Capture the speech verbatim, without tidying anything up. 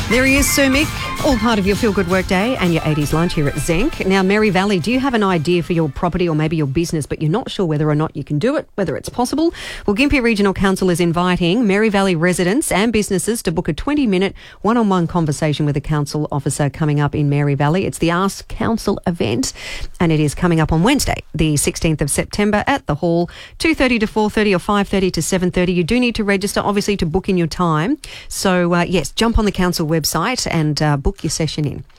There he is, Sir Mick, all part of your Feel Good Work Day and your eighties lunch here at Zenc. Now, Mary Valley, do you have an idea for your property or maybe your business, but you're not sure whether or not you can do it, whether it's possible? Well, Gympie Regional Council is inviting Mary Valley residents and businesses to book a twenty-minute one-on-one conversation with a council officer coming up in Mary Valley. It's the Ask Council event, and it is coming up on Wednesday, the sixteenth of September at the Hall, two thirty to four thirty or five thirty to seven thirty. You do need to register, obviously, to book in your time. So, uh, yes, jump on the council website and uh, book your session in.